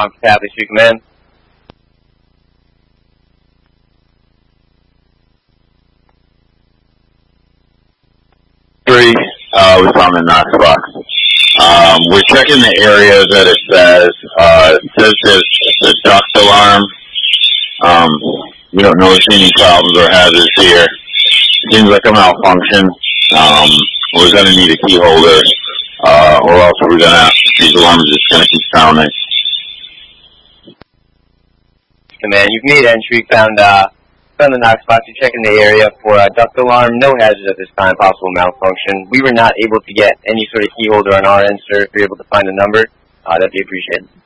on for Tapley Street Command. We found the Knox box. We're checking the area that it says. It says it's a duct alarm. We don't notice any problems or hazards here. Seems like a malfunction. We're going to need a key holder, or else these alarms are just going to keep sounding. Command, you've made entry, found the Knox box. You're checking the area for a duct alarm. No hazards at this time, possible malfunction. We were not able to get any sort of key holder on our end, sir. If you're able to find the number, that'd be appreciated.